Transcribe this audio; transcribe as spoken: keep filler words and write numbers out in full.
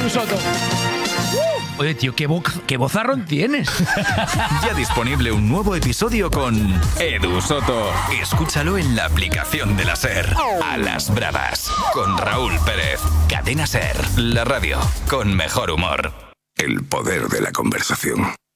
Edu Soto. Oye, tío, qué, bo- qué vozarrón tienes. Ya disponible un nuevo episodio con Edu Soto. Escúchalo en la aplicación de la SER. A las bravas, con Raúl Pérez. Cadena SER, la radio con mejor humor. El poder de la conversación.